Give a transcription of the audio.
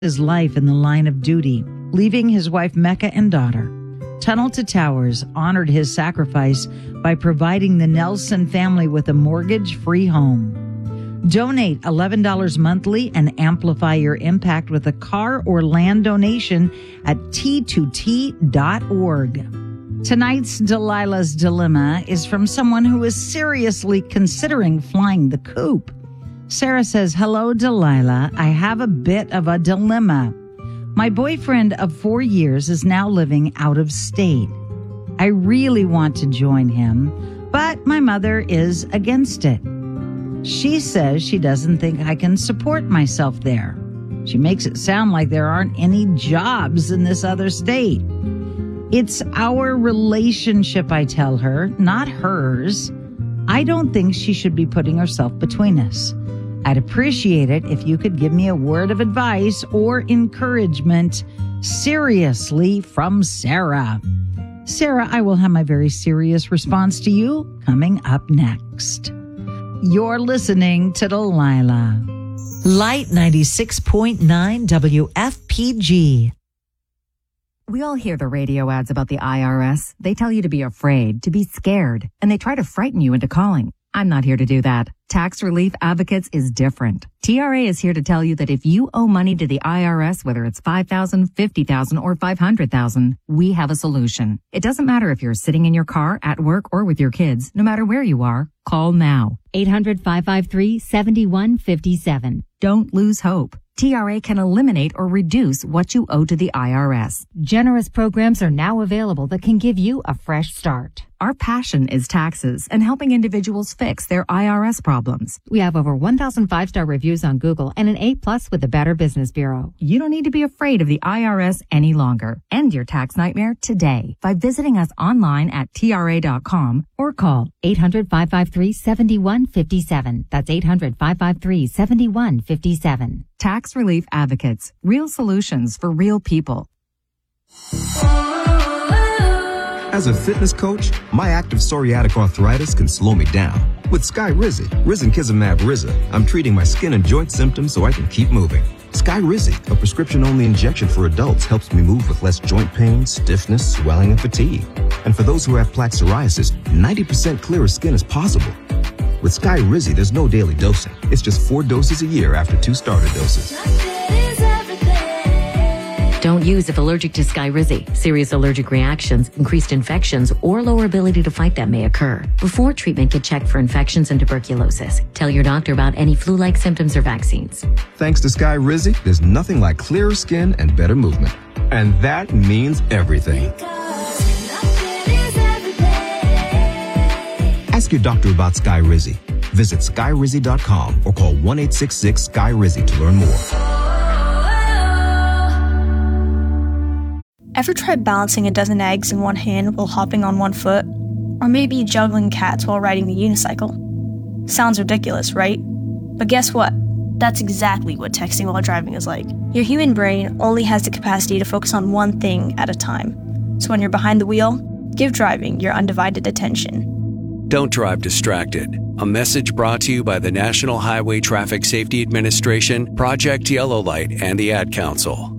his life in the line of duty, leaving his wife Mecca and daughter. Tunnel to Towers honored his sacrifice by providing the Nelson family with a mortgage-free home. Donate $11 monthly and amplify your impact with a car or land donation at t2t.org. Tonight's Delilah's Dilemma is from someone who is seriously considering flying the coop. Sarah says, "Hello, Delilah. I have a bit of a dilemma. My boyfriend of 4 years is now living out of state. I really want to join him, but my mother is against it. She says she doesn't think I can support myself there. She makes it sound like there aren't any jobs in this other state. It's our relationship, I tell her, not hers. I don't think she should be putting herself between us. I'd appreciate it if you could give me a word of advice or encouragement. Seriously, from Sarah." Sarah, I will have my very serious response to you coming up next. You're listening to Delilah. Light 96.9 WFPG. We all hear the radio ads about the IRS. They tell you to be afraid, to be scared, and they try to frighten you into calling. I'm not here to do that. Tax Relief Advocates is different. TRA is here to tell you that if you owe money to the IRS, whether it's $5,000, $50,000, or $500,000, we have a solution. It doesn't matter if you're sitting in your car, at work, or with your kids. No matter where you are, call now. 800-553-7157. Don't lose hope. TRA can eliminate or reduce what you owe to the IRS. Generous programs are now available that can give you a fresh start. Our passion is taxes and helping individuals fix their IRS problems. We have over 1,000 5-star reviews on Google and an A+ with the Better Business Bureau. You don't need to be afraid of the IRS any longer. End your tax nightmare today by visiting us online at TRA.com or call 800-553-7157. That's 800-553-7157. Tax Relief Advocates. Real solutions for real people. As a fitness coach, my active psoriatic arthritis can slow me down. With Skyrizi, Risankizumab Riza, I'm treating my skin and joint symptoms so I can keep moving. Skyrizi, a prescription-only injection for adults, helps me move with less joint pain, stiffness, swelling, and fatigue. And for those who have plaque psoriasis, 90% clearer skin is possible. With Skyrizi, there's no daily dosing. It's just 4 doses a year after 2 starter doses. Don't use if allergic to Skyrizi. Serious allergic reactions, increased infections, or lower ability to fight them may occur. Before treatment, get checked for infections and tuberculosis. Tell your doctor about any flu-like symptoms or vaccines. Thanks to Skyrizi, there's nothing like clearer skin and better movement. And that means everything. Ask your doctor about Skyrizi. Visit Skyrizi.com or call 1-866-SKY-RIZI to learn more. Ever tried balancing a dozen eggs in one hand while hopping on one foot? Or maybe juggling cats while riding the unicycle? Sounds ridiculous, right? But guess what? That's exactly what texting while driving is like. Your human brain only has the capacity to focus on one thing at a time. So when you're behind the wheel, give driving your undivided attention. Don't drive distracted. A message brought to you by the National Highway Traffic Safety Administration, Project Yellow Light, and the Ad Council.